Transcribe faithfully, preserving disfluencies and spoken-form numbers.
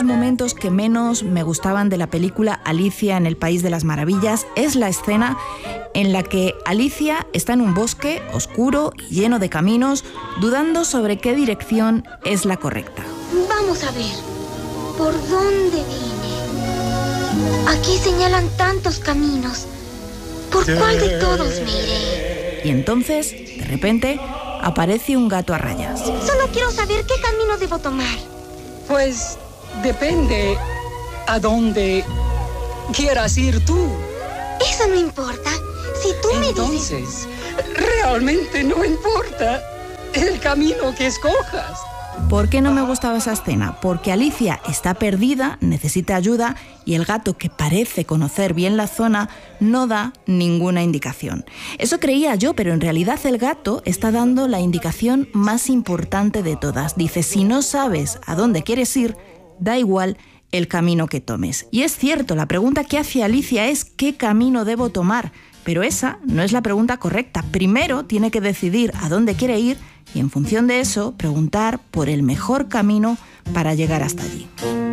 momentos que menos me gustaban de la película Alicia en el País de las Maravillas es la escena en la que Alicia está en un bosque oscuro y lleno de caminos, dudando sobre qué dirección es la correcta. Vamos a ver, ¿por dónde vine? Aquí señalan tantos caminos. ¿Por cuál de todos me iré? Y entonces, de repente, aparece un gato a rayas. Solo quiero saber qué camino debo tomar. Pues depende a dónde quieras ir tú. Eso no importa. Si tú me dices... Entonces, realmente no importa el camino que escojas. ¿Por qué no me gustaba esa escena? Porque Alicia está perdida, necesita ayuda y el gato, que parece conocer bien la zona, no da ninguna indicación. Eso creía yo, pero en realidad el gato está dando la indicación más importante de todas. Dice, si no sabes a dónde quieres ir, da igual el camino que tomes. Y es cierto, la pregunta que hace Alicia es ¿qué camino debo tomar? Pero esa no es la pregunta correcta. Primero tiene que decidir a dónde quiere ir y en función de eso preguntar por el mejor camino para llegar hasta allí.